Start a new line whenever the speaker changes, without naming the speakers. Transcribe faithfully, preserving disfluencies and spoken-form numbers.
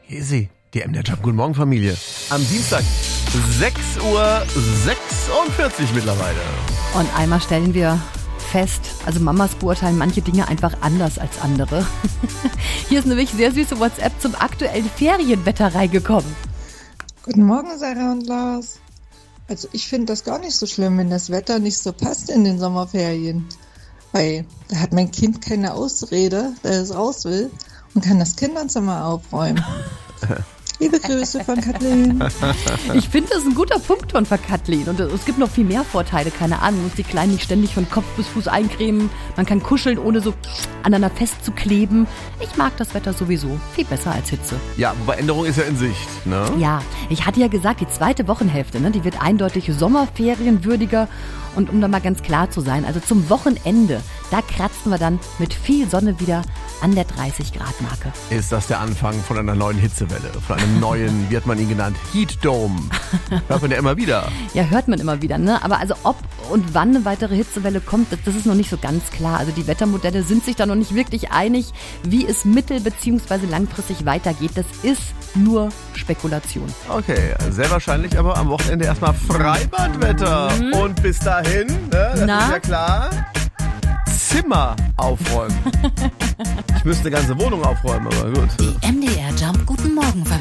Hier ist sie, die M D R Jump. Guten Morgen, Familie. Am Dienstag, sechs Uhr sechsundvierzig mittlerweile.
Und einmal stellen wir fest, also Mamas beurteilen manche Dinge einfach anders als andere. Hier ist eine wirklich sehr süße WhatsApp zum aktuellen Ferienwetter reingekommen.
Guten Morgen, Sarah und Lars. Also ich finde das gar nicht so schlimm, wenn das Wetter nicht so passt in den Sommerferien. Weil da hat mein Kind keine Ausrede, dass es raus will und kann das Kinderzimmer aufräumen. Liebe Grüße von Kathleen.
Ich finde, das ist ein guter Punkt von Kathleen. Und es gibt noch viel mehr Vorteile. Keine Ahnung, man muss die Kleinen nicht ständig von Kopf bis Fuß eincremen. Man kann kuscheln, ohne so aneinander festzukleben. Ich mag das Wetter sowieso viel besser als Hitze.
Ja, wobei Änderung ist ja in Sicht, ne?
Ja, ich hatte ja gesagt, die zweite Wochenhälfte, ne, die wird eindeutig sommerferienwürdiger. Und um da mal ganz klar zu sein, also zum Wochenende, da kratzen wir dann mit viel Sonne wieder an der dreißig Grad Marke.
Ist das der Anfang von einer neuen Hitzewelle? Von einem neuen, wie hat man ihn genannt, Heat Dome? Hört man ja immer wieder.
Ja, hört man immer wieder, ne? Aber also ob und wann eine weitere Hitzewelle kommt, das, das ist noch nicht so ganz klar. Also die Wettermodelle sind sich da noch nicht wirklich einig, wie es mittel- bzw. langfristig weitergeht. Das ist nur Spekulation.
Okay, sehr wahrscheinlich aber am Wochenende erstmal Freibadwetter. Mhm. Und bis dahin, ne, das
Na?
ist ja klar, Zimmer aufräumen. Ich müsste eine ganze Wohnung aufräumen, aber gut.
Die M D R Jump Guten Morgen Familie.